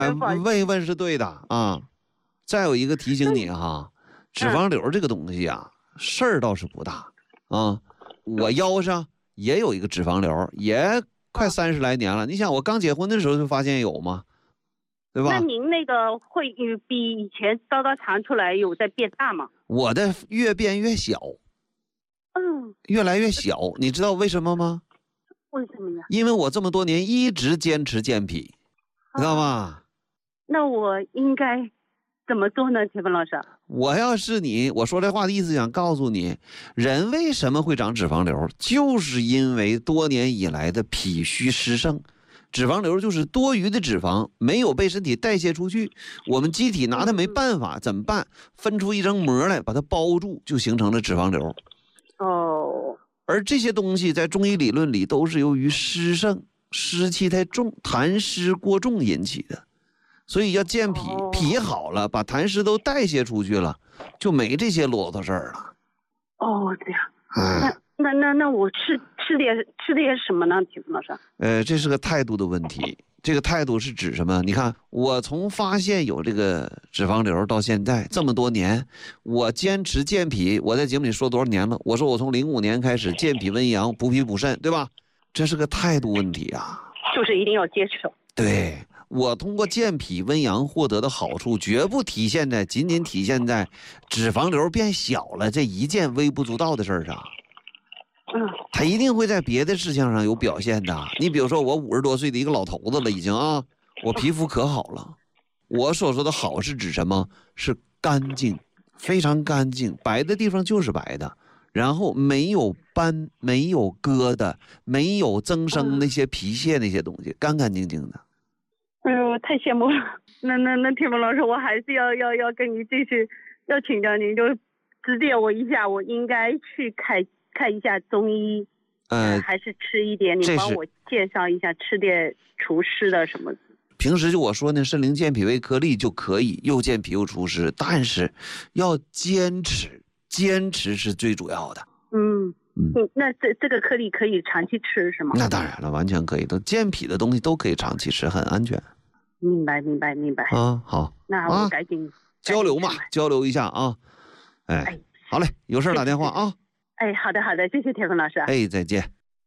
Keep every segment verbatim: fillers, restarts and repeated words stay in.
哎，问一问是对的啊。再有一个提醒你哈，脂肪瘤这个东西啊，事儿倒是不大啊。我腰上也有一个脂肪瘤，也快三十来年了。你想，我刚结婚的时候就发现有吗？对吧？ 那您那个会比以前高高长出来有在变大吗？ 我的越变越小， 嗯， 越来越小。你知道为什么吗？ 为什么呀？ 因为我这么多年一直坚持健脾，知道吗？啊， 那我应该怎么做呢，铁峰老师？ 我要是你，我说这话的意思想告诉你，人为什么会长脂肪瘤，就是因为多年以来的脾虚湿盛。脂肪瘤就是多余的脂肪没有被身体代谢出去，我们机体拿它没办法，怎么办？分出一层膜来把它包住，就形成了脂肪瘤。 哦， 而这些东西在中医理论里都是由于湿盛、湿气太重、痰湿过重引起的。所以要健脾，脾好了，把痰湿都代谢出去了，就没这些啰嗦事儿了。 哦，这样。嗯，那那那那我吃吃点吃点什么呢，铁峰老师？ 呃，这是个态度的问题。这个态度是指什么？你看，我从发现有这个脂肪瘤到现在这么多年，我坚持健脾。我在节目里说多少年了？我说我从零五年开始健脾温阳、补脾补肾，对吧？这是个态度问题啊。 就是一定要接受。 对。我通过健脾温阳获得的好处，绝不体现在仅仅体现在脂肪瘤变小了这一件微不足道的事儿上。 嗯， 它一定会在别的事情上有表现的。你比如说，我五十多岁的一个老头子了，已经啊，我皮肤可好了。我所说的好是指什么？是干净，非常干净，白的地方就是白的，然后没有斑，没有疙瘩，没有增生那些皮屑那些东西，干干净净的。 哎呦，太羡慕了！那那那铁峰老师，我还是要要要跟您继续要请教您，就指点我一下，我应该去看看一下中医，呃，还是吃一点？你帮我介绍一下，吃点除湿的什么？ 平时就我说呢，参苓健脾胃颗粒就可以，又健脾又除湿，但是要坚持，坚持是最主要的。 嗯。嗯，那这这个颗粒可以长期吃是吗？ 那当然了，完全可以，都健脾的东西都可以长期吃，很安全。 明白，明白，明白。 啊，好， 那我赶紧、啊、 交流嘛，交流一下啊。哎，哎好嘞，有事打电话啊。 哎，好的，好的，谢谢铁峰老师。 哎，再见。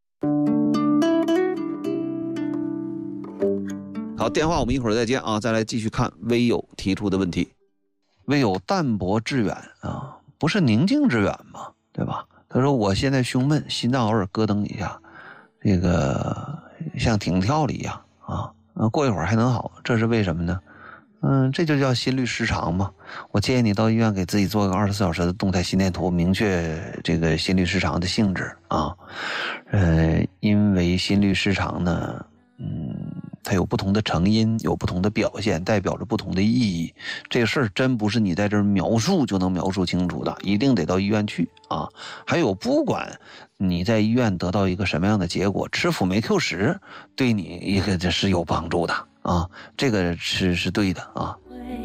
好，电话我们一会儿再接啊，再来继续看微友提出的问题。微友淡泊致远啊，不是宁静致远吗？对吧？他说我现在胸闷，心脏偶尔咯噔一下，这个像停跳了一样啊，过一会儿还能好，这是为什么呢？嗯，这就叫心律失常嘛。我建议你到医院给自己做个二十四小时的动态心电图，明确这个心律失常的性质啊。呃，因为心律失常呢，嗯，它有不同的成因，有不同的表现，代表着不同的意义。这个事儿真不是你在这儿描述就能描述清楚的，一定得到医院去啊。还有，不管你在医院得到一个什么样的结果，吃辅酶 Q 十对你一个这是有帮助的啊，这个是是对的啊。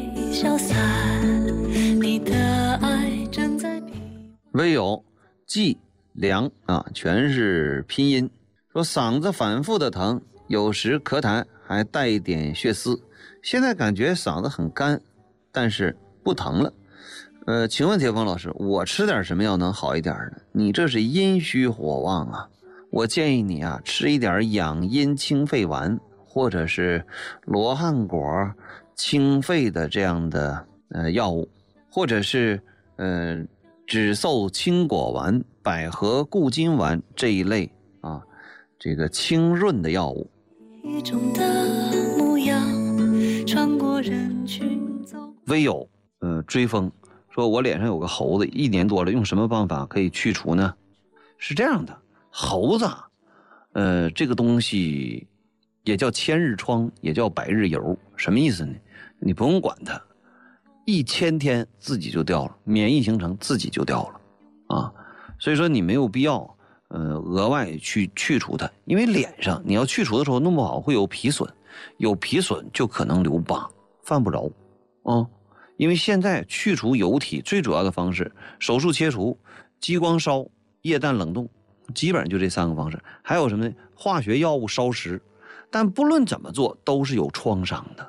微友季良啊，全是拼音，说嗓子反复的疼，有时咳痰还带一点血丝，现在感觉嗓子很干，但是不疼了。呃，请问铁峰老师，我吃点什么药能好一点呢？你这是阴虚火旺啊，我建议你啊吃一点养阴清肺丸，或者是罗汉果清肺的这样的呃药物，或者是呃止嗽清果丸、百合固金丸这一类啊，这个清润的药物。一种的模样穿过人群走。微友呃追风说，我脸上有个猴子，一年多了，用什么办法可以去除呢？是这样的，猴子呃这个东西也叫千日疮，也叫百日疣，什么意思呢？你不用管它，一千天自己就掉了，免疫形成自己就掉了啊，所以说你没有必要呃额外去去除它，因为脸上你要去除的时候弄不好会有皮损，有皮损就可能留疤，犯不着啊。因为现在去除疣体最主要的方式，手术切除、激光烧、液氮冷冻，基本上就这三个方式。还有什么呢？化学药物烧蚀。但不论怎么做都是有创伤的，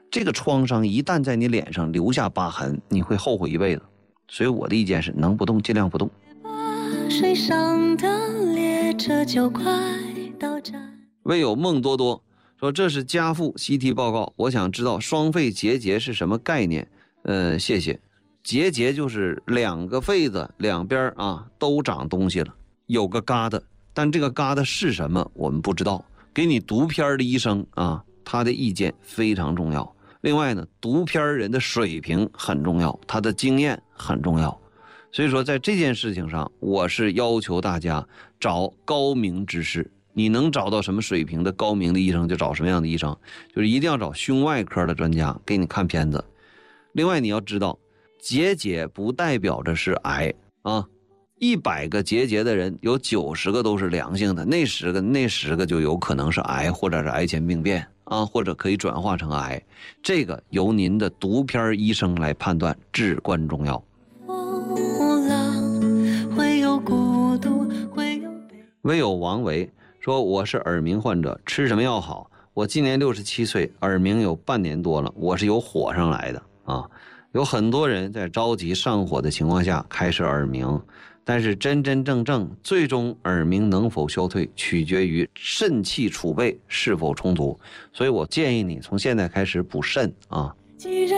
这个创伤一旦在你脸上留下疤痕，你会后悔一辈子。所以我的意见是，能不动尽量不动。水上的列车就快到站。唯有梦多多说，这是家父习题报告，我想知道双肺结节是什么概念。呃，谢谢。结节就是两个肺子两边啊都长东西了，有个疙瘩，但这个疙瘩是什么我们不知道。给你读片的医生啊，他的意见非常重要。另外呢，读片人的水平很重要，他的经验很重要。所以说在这件事情上，我是要求大家找高明之士。你能找到什么水平的高明的医生就找什么样的医生，就是一定要找胸外科的专家给你看片子。另外你要知道，结节不代表着是癌啊，一百个结节的人有九十个都是良性的，那十个那十个就有可能是癌，或者是癌前病变啊，或者可以转化成癌，这个由您的读片医生来判断，至关重要。唯有王维说，我是耳鸣患者，吃什么药好？我今年六十七岁，耳鸣有半年多了，我是由火上来的啊。有很多人在着急上火的情况下开始耳鸣，但是真真正正最终耳鸣能否消退，取决于肾气储备是否充足。所以我建议你从现在开始补肾啊。既然